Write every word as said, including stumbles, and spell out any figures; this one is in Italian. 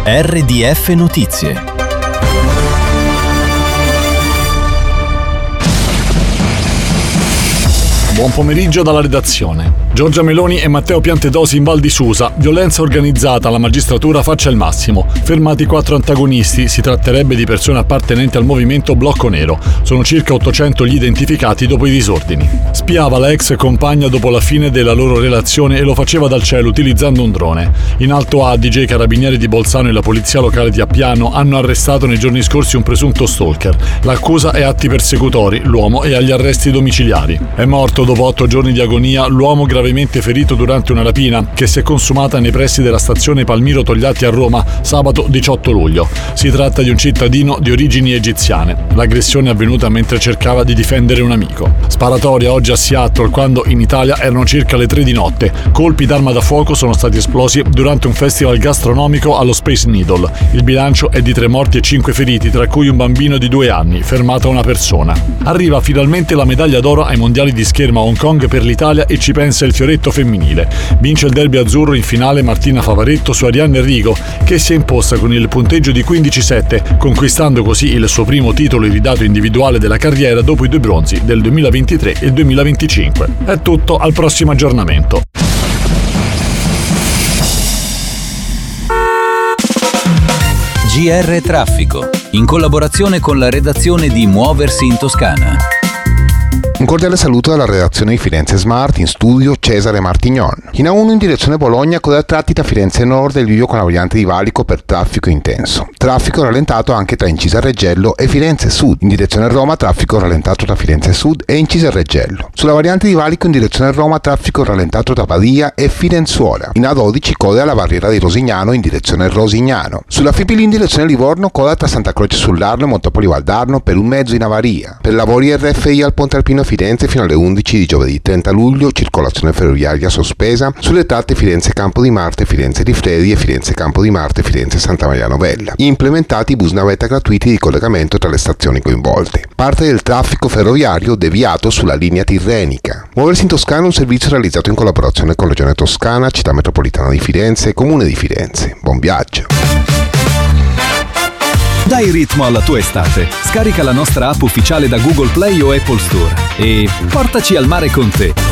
R D F Notizie. Buon pomeriggio dalla redazione. Giorgia Meloni e Matteo Piantedosi in Val di Susa. Violenza organizzata, la magistratura faccia il massimo. Fermati quattro antagonisti, si tratterebbe di persone appartenenti al movimento Blocco Nero. Sono circa ottocento gli identificati dopo i disordini. Spiava la ex compagna dopo la fine della loro relazione e lo faceva dal cielo utilizzando un drone. In Alto Adige i carabinieri di Bolzano e la polizia locale di Appiano hanno arrestato nei giorni scorsi un presunto stalker. L'accusa è atti persecutori, l'uomo è agli arresti domiciliari. È morto dopo otto giorni di agonia l'uomo gravemente ferito durante una rapina che si è consumata nei pressi della stazione Palmiro Togliatti a Roma sabato diciotto luglio. Si tratta di un cittadino di origini egiziane. L'aggressione è avvenuta mentre cercava di difendere un amico. Sparatoria oggi a Seattle quando in Italia erano circa le tre di notte. Colpi d'arma da fuoco sono stati esplosi durante un festival gastronomico allo Space Needle. Il bilancio è di tre morti e cinque feriti, tra cui un bambino di due anni, fermata una persona. Arriva finalmente la medaglia d'oro ai mondiali di scherma a Hong Kong per l'Italia e ci pensa il fioretto femminile. Vince il derby azzurro in finale Martina Favaretto su Arianne Rigo, che si è imposta con il punteggio di quindici sette, conquistando così il suo primo titolo iridato individuale della carriera dopo i due bronzi del duemilaventitré e duemilaventicinque. È tutto, al prossimo aggiornamento. G R Traffico, in collaborazione con la redazione di Muoversi in Toscana. Un cordiale saluto dalla redazione di Firenze Smart, in studio Cesare Martignon. In A uno in direzione Bologna, coda a tratti da Firenze Nord e Livio con la variante di Valico per traffico intenso. Traffico rallentato anche tra Incisa Reggello e Firenze Sud. In direzione Roma, traffico rallentato tra Firenze Sud e Incisa Reggello. Sulla variante di Valico in direzione Roma, traffico rallentato tra Badia e Firenzuola. In A dodici, coda alla barriera di Rosignano in direzione Rosignano. Sulla Fipili in direzione Livorno, coda tra Santa Croce sull'Arno e Montopoli Valdarno per un mezzo in avaria. Per lavori R F I al Ponte Alpino Firenze fino alle undici di giovedì trenta luglio, circolazione ferroviaria sospesa sulle tratte Firenze Campo di Marte, Firenze Rifredi e Firenze Campo di Marte, Firenze Santa Maria Novella. Implementati bus navetta gratuiti di collegamento tra le stazioni coinvolte. Parte del traffico ferroviario deviato sulla linea tirrenica. Muoversi in Toscana è un servizio realizzato in collaborazione con Regione Toscana, Città Metropolitana di Firenze e Comune di Firenze. Buon viaggio! Dai ritmo alla tua estate. Scarica la nostra app ufficiale da Google Play o Apple Store e portaci al mare con te.